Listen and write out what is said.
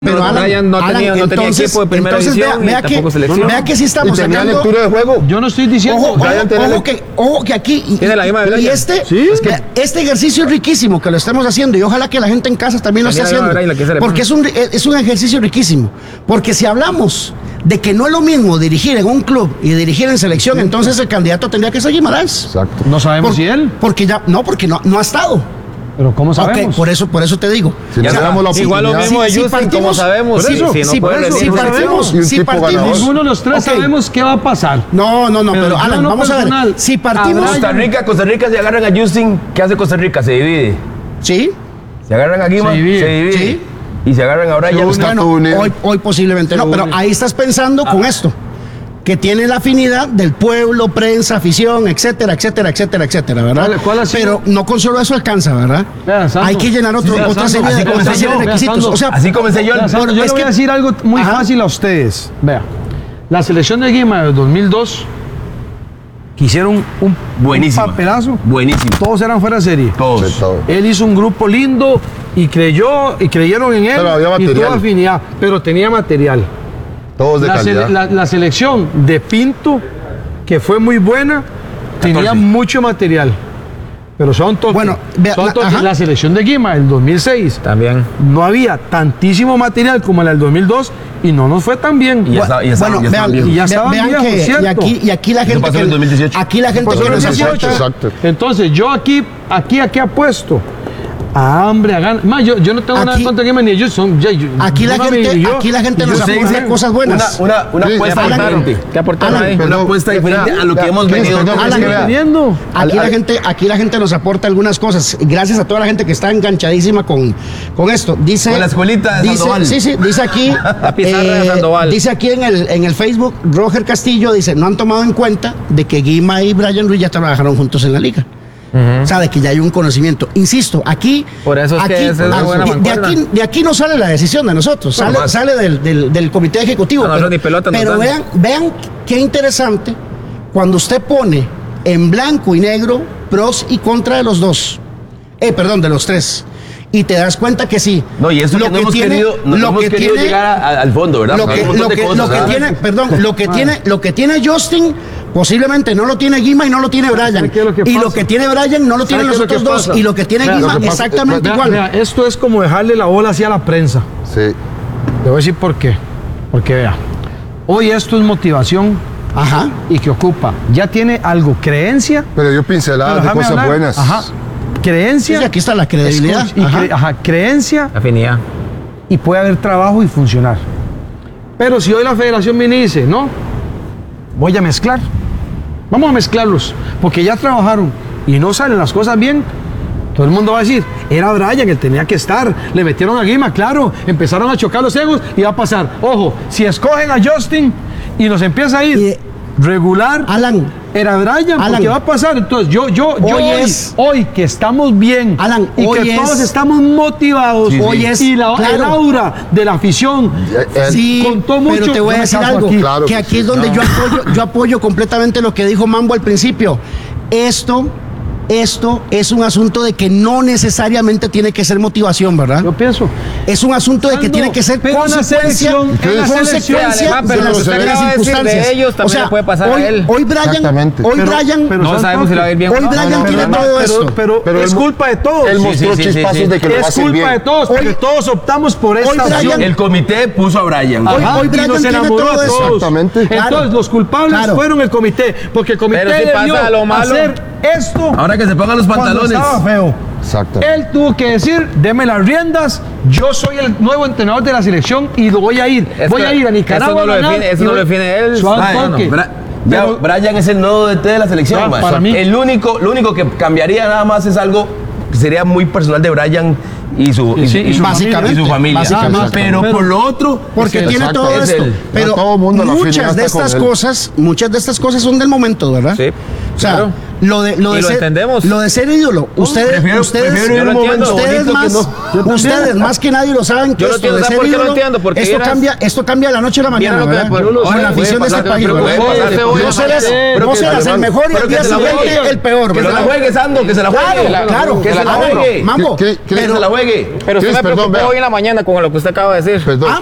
Pero Alan, no tenía equipo de primera división y tampoco selección. Vea que sí estamos tenía sacando lectura de juego. Yo no estoy diciendo. Ojo que aquí tiene la misma y este ejercicio es riquísimo que lo estemos haciendo y ojalá que la gente en casa también lo esté haciendo, porque es un ejercicio riquísimo. Porque si hablamos de que no es lo mismo dirigir en un club y dirigir en selección, entonces el candidato tendría que ser Guimarães. Exacto. No sabemos si él. Porque no ha estado. Pero ¿cómo sabemos? Okay, por eso te digo. Si ya damos la igual lo mismo de Justin, como sabemos. Si partimos, ninguno de los tres sabemos qué va a pasar. No, pero Alan, vamos a ver. Si partimos. Costa Rica, si agarran a Justin, ¿qué hace Costa Rica? Se divide. Sí. Si agarran a Guima, se divide. Sí. Y se agarran a Brian. Hoy posiblemente no, pero ahí estás pensando con esto. Que tiene la afinidad del pueblo, prensa, afición, etcétera, ¿verdad? Pero no con solo eso alcanza, ¿verdad? Hay que llenar otra serie de requisitos. O sea, así comencé yo. Yo le voy a decir algo muy fácil a ustedes. Vea, la selección de Guima del 2002 que hicieron un papelazo. Buenísimo. Todos eran fuera de serie. Todos. Él hizo un grupo lindo y creyeron en él. Pero había material. Y toda afinidad, pero tenía material. Todos de calidad. La selección de Pinto, que fue muy buena, tenía mucho material. Pero son toques. Bueno, la selección de Guima, el 2006, también no había tantísimo material como la del 2002 y no nos fue tan bien. Y ya estaban viejos, y aquí la gente que nos aporta. Entonces yo aquí apuesto a hambre, a ganas. Yo no tengo nada contra Guima ni ellos. Aquí la gente nos aporta cosas buenas. Una apuesta diferente. ¿Qué aportaron ahí? Una apuesta diferente a lo que hemos venido viendo. Aquí la gente nos aporta algunas cosas. Gracias a toda la gente que está enganchadísima con esto. Dice, con la escuelita de Sandoval. Sí, dice aquí. La pizarra de Sandoval. Dice aquí en el Facebook, Roger Castillo dice: no han tomado en cuenta de que Guima y Brian Ruiz ya trabajaron juntos en la liga. O sea, de que ya hay un conocimiento. Insisto, aquí. Por eso es que esa es la buena mancuerna. De aquí no sale la decisión de nosotros, sale del comité ejecutivo. Pero vean qué interesante cuando usted pone en blanco y negro pros y contra de los dos. De los tres. Y te das cuenta que sí. No, y eso lo que hemos querido llegar al fondo, ¿verdad? Lo que tiene Justin posiblemente no lo tiene Guima y no lo tiene Brian. Y lo que tiene Brian no lo tienen los otros dos. Y lo que tiene Guima exactamente igual. Esto es como dejarle la bola hacia la prensa. Sí. Le voy a decir por qué. Porque vea, hoy esto es motivación. Y que ocupa. Ya tiene algo, creencia. Pero yo pinceladas de cosas buenas. Creencia. Sí, aquí está la credibilidad. Creencia. Afinidad. Y puede haber trabajo y funcionar. Pero si hoy la federación viene y dice, no, voy a mezclar. Vamos a mezclarlos. Porque ya trabajaron y no salen las cosas bien. Todo el mundo va a decir, era Brian, él tenía que estar. Le metieron a Guima, claro. Empezaron a chocar los egos y va a pasar. Ojo, si escogen a Justin y nos empieza a ir regular, Alan, era Brian, porque va a pasar. Entonces, hoy que estamos bien, Alan, y que todos estamos motivados, y el aura de la afición contó mucho. Pero te voy a decir algo, que aquí es donde yo apoyo completamente lo que dijo Mambo al principio. Esto es un asunto de que no necesariamente tiene que ser motivación, ¿verdad? Yo pienso. Es un asunto de que tiene que ser consecuencia de las circunstancias. De ellos también puede pasar a él. Hoy Brian no sabemos si la va a ir bien. Hoy Brian tiene todo esto. Pero es culpa de todos. Él mostró chispazos de que lo hace bien. Es culpa de todos, porque todos optamos por esta opción. El comité puso a Brian. Hoy Brian nos tiene enamoró todo a eso. todos. Entonces, los culpables fueron el comité, porque el comité debió hacer esto. Ahora que se pongan los pantalones. Estaba feo. Exacto. Él tuvo que decir, deme las riendas, yo soy el nuevo entrenador de la selección y lo voy a ir. Voy a ir a Nicaragua. Eso no lo define él. Brian es el nuevo DT de la selección. Para mí. Lo único que cambiaría nada más es algo que sería muy personal de Brian y su familia. Pero por lo otro, porque tiene todo esto. Pero muchas de estas cosas son del momento, ¿verdad? Sí. O sea, lo de ser ídolo, ustedes más que nadie lo saben que esto de ser ídolo, esto cambia de la noche a la mañana, ¿verdad? Con la afición de este país, no serás el mejor y al día siguiente el peor. Que se la juegue, Sando, que se la juegue. Claro, que se la juegue. Mambo, que se la juegue. Pero usted me preocupó hoy en la mañana con lo que usted acaba de decir.